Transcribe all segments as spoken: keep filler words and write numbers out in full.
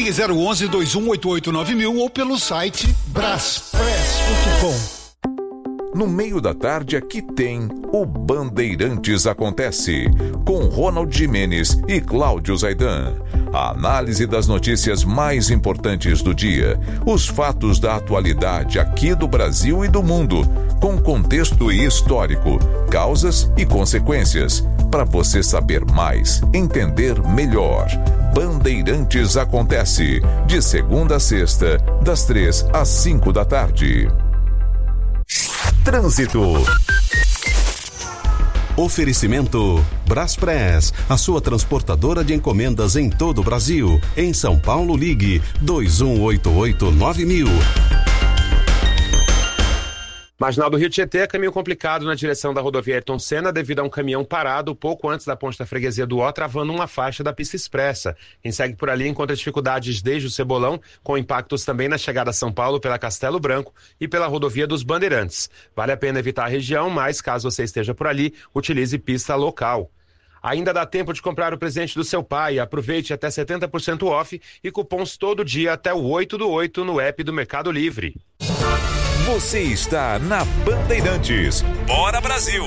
Ligue zero onze, dois um oito oito nove mil ou pelo site braspress ponto com. No meio da tarde aqui tem o Bandeirantes Acontece, com Ronald Gimenez e Cláudio Zaidan. A análise das notícias mais importantes do dia, os fatos da atualidade aqui do Brasil e do mundo, com contexto histórico, causas e consequências, para você saber mais, entender melhor. Bandeirantes Acontece, de segunda a sexta, das três às cinco da tarde. Trânsito. Oferecimento Braspress, a sua transportadora de encomendas em todo o Brasil. Em São Paulo, ligue dois um oito oito nove mil. Marginal do Rio Tietê, caminho complicado na direção da rodovia Ayrton Senna devido a um caminhão parado pouco antes da ponte da freguesia do Ó, travando uma faixa da pista expressa. Quem segue por ali encontra dificuldades desde o Cebolão, com impactos também na chegada a São Paulo pela Castelo Branco e pela rodovia dos Bandeirantes. Vale a pena evitar a região, mas caso você esteja por ali, utilize pista local. Ainda dá tempo de comprar o presente do seu pai. Aproveite até setenta por cento off e cupons todo dia até o oito do oito no app do Mercado Livre. Você está na Bandeirantes. Bora, Brasil!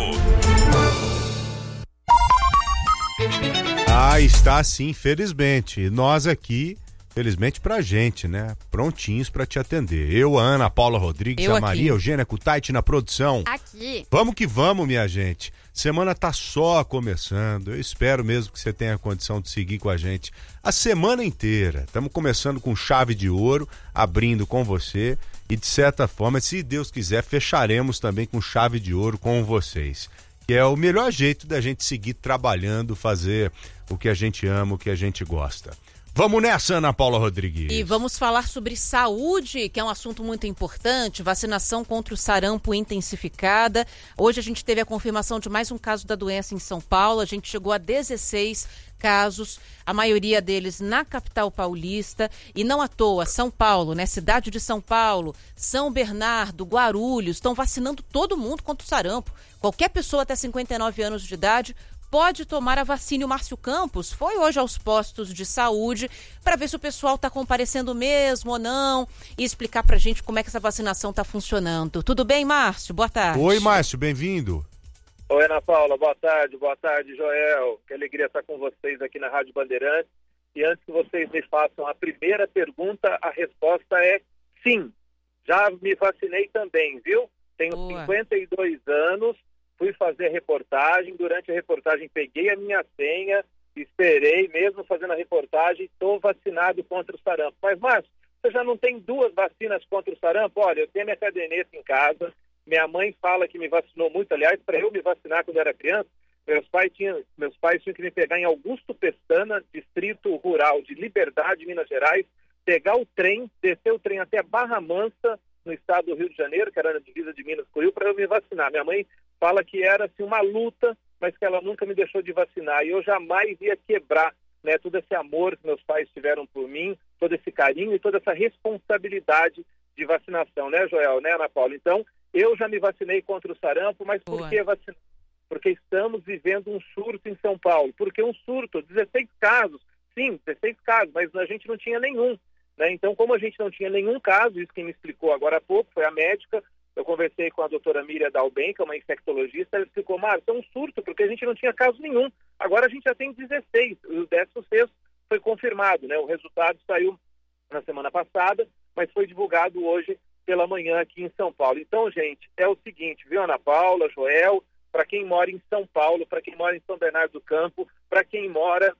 Ah, está sim, felizmente. Nós aqui, felizmente pra gente, né? Prontinhos pra te atender. Eu, a Ana Paula Rodrigues, Eu a aqui. Maria Eugênia Kutaiti na produção. Aqui. Vamos que vamos, minha gente. Semana tá só começando. Eu espero mesmo que você tenha condição de seguir com a gente a semana inteira. Estamos começando com chave de ouro, abrindo com você e, de certa forma, se Deus quiser, fecharemos também com chave de ouro com vocês. Que é o melhor jeito da gente seguir trabalhando, fazer o que a gente ama, o que a gente gosta. Vamos nessa, Ana Paula Rodrigues. E vamos falar sobre saúde, que é um assunto muito importante, vacinação contra o sarampo intensificada. Hoje a gente teve a confirmação de mais um caso da doença em São Paulo, a gente chegou a dezesseis casos, a maioria deles na capital paulista, e não à toa, São Paulo, né, cidade de São Paulo, São Bernardo, Guarulhos, estão vacinando todo mundo contra o sarampo. Qualquer pessoa até cinquenta e nove anos de idade pode tomar a vacina. O Márcio Campos foi hoje aos postos de saúde para ver se o pessoal está comparecendo mesmo ou não e explicar para a gente como é que essa vacinação está funcionando. Tudo bem, Márcio? Boa tarde. Oi, Márcio, bem-vindo. Oi, Ana Paula, boa tarde, boa tarde, Joel. Que alegria estar com vocês aqui na Rádio Bandeirantes. E antes que vocês me façam a primeira pergunta, a resposta é sim. Já me vacinei também, viu? Tenho Boa. cinquenta e dois anos, fui fazer reportagem, durante a reportagem peguei a minha senha, esperei, mesmo fazendo a reportagem, estou vacinado contra o sarampo. Mas, Márcio, você já não tem duas vacinas contra o sarampo? Olha, eu tenho minha caderneta em casa, minha mãe fala que me vacinou muito, aliás, para eu me vacinar quando eu era criança, meus pais, tinham, meus pais tinham que me pegar em Augusto Pestana, distrito rural de Liberdade, Minas Gerais, pegar o trem, descer o trem até Barra Mansa, no estado do Rio de Janeiro, que era na divisa de Minas com o Rio, para eu me vacinar. Minha mãe fala que era assim, uma luta, mas que ela nunca me deixou de vacinar. E eu jamais ia quebrar, né, todo esse amor que meus pais tiveram por mim, todo esse carinho e toda essa responsabilidade de vacinação, né, Joel, né, Ana Paula? Então, eu já me vacinei contra o sarampo, mas Boa. por que vacinar? Porque estamos vivendo um surto em São Paulo. Por que um surto? dezesseis casos. Sim, dezesseis casos, mas a gente não tinha nenhum. Né? Então, como a gente não tinha nenhum caso, isso quem me explicou agora há pouco foi a médica, eu conversei com a doutora Miriam Dalben, que é uma infectologista, ela explicou, Márcio, é um surto, porque a gente não tinha caso nenhum. Agora a gente já tem dezesseis, o décimo sexto foi confirmado, né? O resultado saiu na semana passada, mas foi divulgado hoje pela manhã aqui em São Paulo. Então, gente, é o seguinte, viu, Ana Paula, Joel, para quem mora em São Paulo, para quem mora em São Bernardo do Campo, para quem mora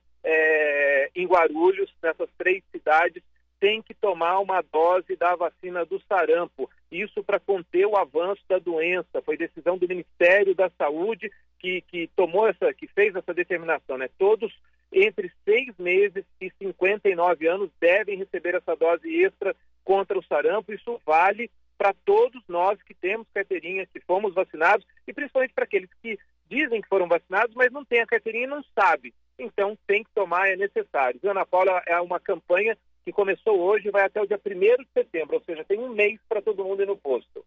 é, em Guarulhos, nessas três cidades, tem que tomar uma dose da vacina do sarampo. Isso para conter o avanço da doença. Foi decisão do Ministério da Saúde que, que tomou essa, que fez essa determinação, né? Todos entre seis meses e cinquenta e nove anos devem receber essa dose extra contra o sarampo. Isso vale para todos nós que temos carteirinha, que fomos vacinados, e principalmente para aqueles que dizem que foram vacinados, mas não têm a carteirinha e não sabem. Então, tem que tomar, é necessário. Ana Paula, é uma campanha que começou hoje e vai até o dia primeiro de setembro, ou seja, tem um mês para todo mundo ir no posto.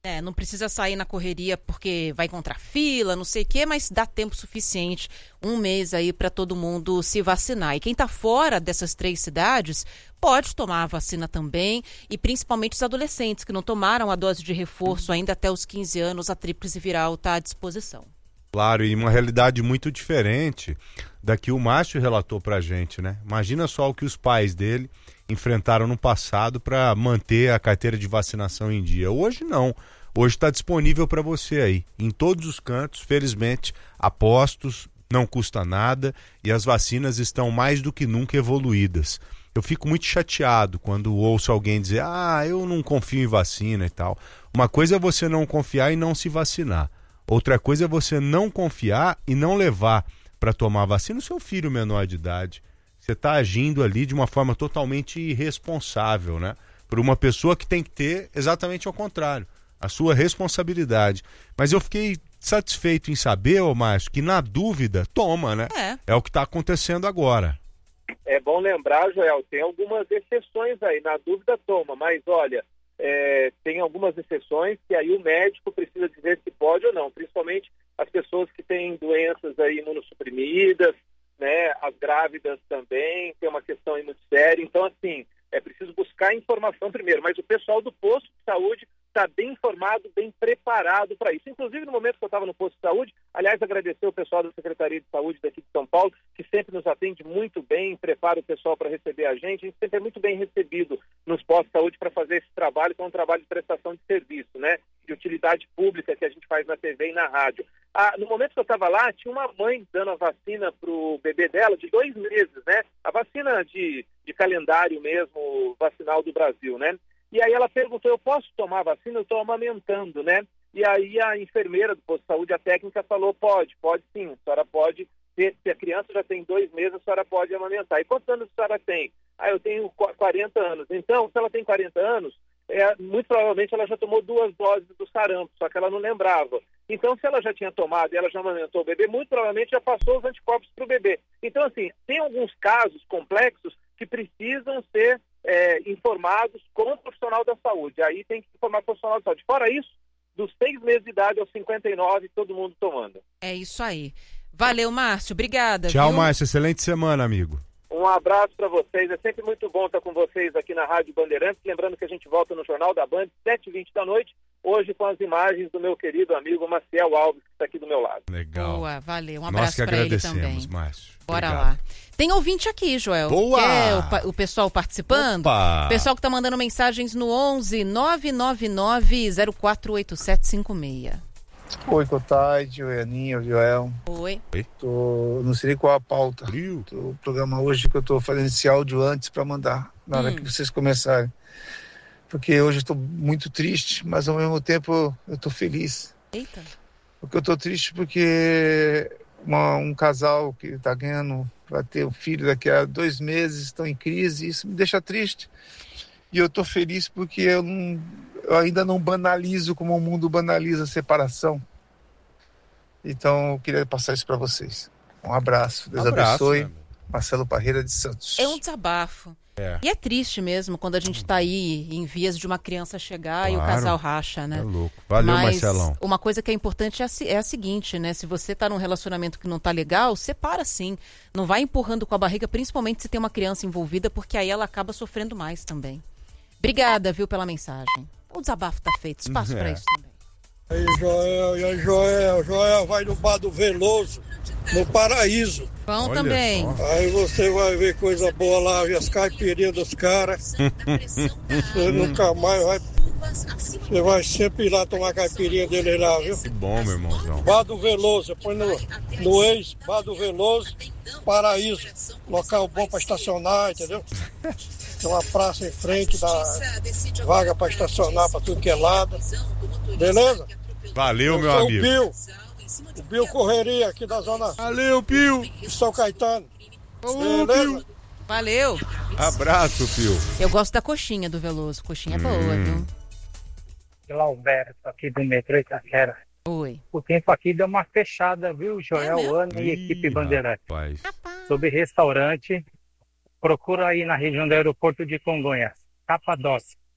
É, não precisa sair na correria porque vai encontrar fila, não sei o quê, mas dá tempo suficiente, um mês aí para todo mundo se vacinar. E quem está fora dessas três cidades pode tomar a vacina também, e principalmente os adolescentes que não tomaram a dose de reforço ainda até os quinze anos, a tríplice viral está à disposição. Claro, e uma realidade muito diferente da que o Márcio relatou pra gente, né? Imagina só o que os pais dele enfrentaram no passado para manter a carteira de vacinação em dia. Hoje não. Hoje está disponível para você aí, em todos os cantos, felizmente, a postos, não custa nada e as vacinas estão mais do que nunca evoluídas. Eu fico muito chateado quando ouço alguém dizer, ah, eu não confio em vacina e tal. Uma coisa é você não confiar e não se vacinar. Outra coisa é você não confiar e não levar para tomar vacina o seu filho menor de idade. Você está agindo ali de uma forma totalmente irresponsável, né? Por uma pessoa que tem que ter exatamente ao contrário, a sua responsabilidade. Mas eu fiquei satisfeito em saber, ô Márcio, que na dúvida, toma, né? É, é o que está acontecendo agora. É bom lembrar, Joel, tem algumas exceções aí, na dúvida toma, mas olha, é, tem algumas exceções que aí o médico precisa dizer se pode ou não, principalmente as pessoas que têm doenças aí imunossuprimidas, né, as grávidas também, tem uma questão aí muito séria, então assim, é preciso buscar informação primeiro, mas o pessoal do posto de saúde está bem informado, bem preparado para isso. Inclusive, no momento que eu estava no posto de saúde, aliás, agradecer o pessoal da Secretaria de Saúde daqui de São Paulo, que sempre nos atende muito bem, prepara o pessoal para receber a gente. A gente sempre é muito bem recebido nos postos de saúde para fazer esse trabalho, que é um trabalho de prestação de serviço, né? De utilidade pública que a gente faz na T V e na rádio. Ah, no momento que eu estava lá, tinha uma mãe dando a vacina para o bebê dela de dois meses, né? A vacina de, de calendário mesmo, vacinal do Brasil, né? E aí ela perguntou, eu posso tomar a vacina? Eu estou amamentando, né? E aí a enfermeira do posto de saúde, a técnica, falou, pode, pode sim, a senhora pode, se a criança já tem dois meses, a senhora pode amamentar. E quantos anos a senhora tem? Ah, eu tenho quarenta anos. Então, se ela tem quarenta anos, é, muito provavelmente ela já tomou duas doses do sarampo, só que ela não lembrava. Então, se ela já tinha tomado e ela já amamentou o bebê, muito provavelmente já passou os anticorpos para o bebê. Então, assim, tem alguns casos complexos que precisam ser é, informados com o profissional da saúde. Aí tem que informar o profissional da saúde. Fora isso, dos seis meses de idade aos cinquenta e nove, todo mundo tomando. É isso aí. Valeu, Márcio. Obrigada. Tchau, viu? Márcio. Excelente semana, amigo. Um abraço para vocês. É sempre muito bom estar com vocês aqui na Rádio Bandeirantes. Lembrando que a gente volta no Jornal da Band, sete e vinte da noite, hoje com as imagens do meu querido amigo Maciel Alves, que está aqui do meu lado. Legal. Boa, valeu. Um Nós abraço que para ele também. agradecemos, Márcio. Bora Obrigado. lá. Tem ouvinte aqui, Joel. Boa! Quer o, o pessoal participando? Opa! O pessoal que está mandando mensagens no onze nove nove nove zero quatro oito sete cinco seis. Oi, Cotaide, oi, Aninha, Joel. Oi. Tô, não sei qual a pauta do programa hoje, que eu tô fazendo esse áudio antes para mandar, na hora hum. que vocês começarem. Porque hoje eu tô muito triste, mas ao mesmo tempo eu tô feliz. Eita. Porque eu tô triste porque uma, um casal que tá ganhando, vai ter um filho daqui a dois meses, estão em crise, isso me deixa triste. E eu tô feliz porque eu, não, eu ainda não banalizo como o mundo banaliza a separação. Então eu queria passar isso para vocês. Um abraço, Deus abraço, abençoe. né? Marcelo Parreira de Santos. É um desabafo. É. E é triste mesmo quando a gente tá aí em vias de uma criança chegar Claro. e o casal racha, né? É louco. Valeu, Mas Marcelão. uma coisa que é importante é a, é a seguinte, né? Se você tá num relacionamento que não tá legal, separa sim. Não vai empurrando com a barriga, principalmente se tem uma criança envolvida, porque aí ela acaba sofrendo mais também. Obrigada, viu, pela mensagem. O desabafo tá feito, espaço É. pra isso também. Aí, Joel, e aí, Joel, Joel vai no Bar do Veloso, no Paraíso. Bom Olha também. só. Aí você vai ver coisa boa lá, ver as caipirinhas dos caras. Você nunca mais vai. Você vai sempre ir lá tomar caipirinha dele lá, viu? Que bom, meu irmãozão. Bar do Veloso, põe no, no ex, Bar do Veloso, Paraíso. Local bom pra estacionar, entendeu? Tem uma praça em frente, dá vaga pra estacionar pra tudo que é lado. Beleza? Valeu, Eu meu sou amigo. O Bill, o Bill Correria aqui da zona Valeu, Pio. de São Caetano. Ô, Beleza? Pio. Valeu. Abraço, Pio. Eu gosto da coxinha do Veloso. Coxinha é boa, Hum. viu? Alberto, aqui do metrô Itaquera. Oi. O tempo aqui deu uma fechada, viu, Joel, É mesmo? Ana e equipe Ih, Bandeirante. rapaz. Sobre restaurante, procura aí na região do aeroporto de Congonhas, Capadócia.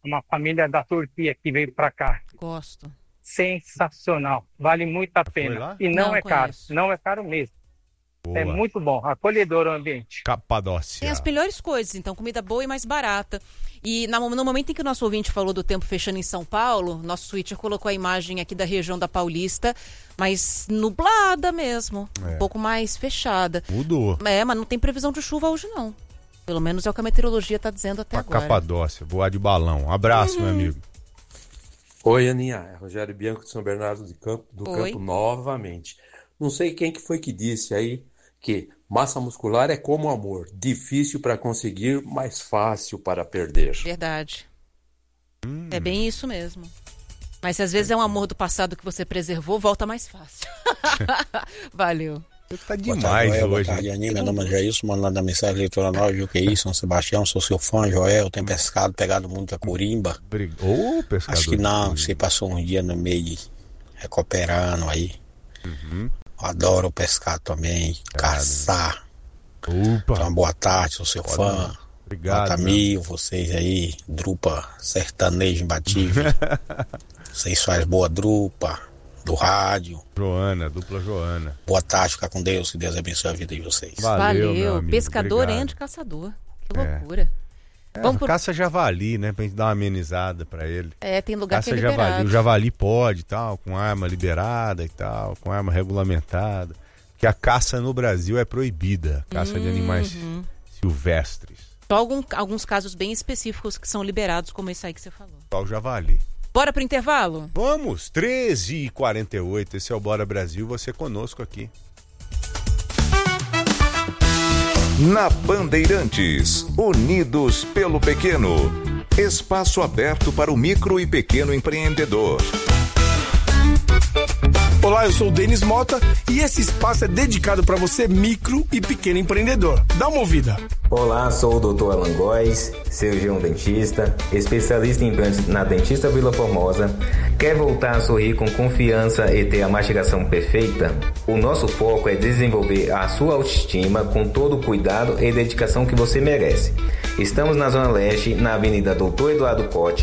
uma família da Turquia que veio para cá. Gosto. Sensacional, vale muito a pena. E não, não é conheço. caro, não é caro mesmo. Boa. É muito bom, acolhedor o ambiente. Capadócia. Tem as melhores coisas, então, comida boa e mais barata. E no momento em que o nosso ouvinte falou do tempo fechando em São Paulo, nosso switcher colocou a imagem aqui da região da Paulista, mas nublada mesmo, é. um pouco mais fechada. Mudou. É, mas não tem previsão de chuva hoje não. Pelo menos é o que a meteorologia está dizendo até a agora. Capadócia, voar de balão. Um abraço, uhum. meu amigo. Oi, Aninha. É Rogério Bianco de São Bernardo de Campo, do Oi. Campo novamente. Não sei quem que foi que disse aí que massa muscular é como amor, difícil para conseguir, mais fácil para perder. Verdade. Hum. É bem isso mesmo. Mas se às vezes é um amor do passado que você preservou, volta mais fácil. Valeu. Você tá demais Joel, hoje. Boa tarde, Aninha. Meu nome é Jailson, mano lá da mensagem eleitoral de Juqueí, São Sebastião. Sou seu fã, Joel. Tem pescado, pegado muita corimba. Ô, oh, pescador. Acho que não, você passou um dia no meio recuperando aí. Uhum. Adoro pescar também, Cara, caçar. Opa. Então, boa tarde, sou seu Pode fã. Não. Obrigado. Nota mil, vocês aí, drupa sertanejo imbatível. Vocês fazem boa drupa, do rádio. Joana, dupla Joana. Boa tarde, fica com Deus, que Deus abençoe a vida de vocês. Valeu, Valeu. Pescador Obrigado. e caçador. Que loucura. É, Vamos por... Caça javali, né? Pra gente dar uma amenizada pra ele. É, tem lugar caça que é liberado. Javali. O javali pode e tal, com arma liberada e tal, com arma regulamentada. Porque a caça no Brasil é proibida. Caça uhum. de animais silvestres. Só algum, alguns casos bem específicos que são liberados, como esse aí que você falou. Só o javali. Bora pro intervalo? Vamos, treze e quarenta e oito. Esse é o Bora Brasil, você conosco aqui. Na Bandeirantes, unidos pelo pequeno. Espaço aberto para o micro e pequeno empreendedor. Olá, eu sou o Denis Mota e esse espaço é dedicado para você, micro e pequeno empreendedor. Dá uma ouvida. Olá, sou o doutor Alan Góes, cirurgião dentista, especialista em implantes na Dentista Vila Formosa. Quer voltar a sorrir com confiança e ter a mastigação perfeita? O nosso foco é desenvolver a sua autoestima com todo o cuidado e dedicação que você merece. Estamos na Zona Leste, na Avenida Doutor Eduardo Cote,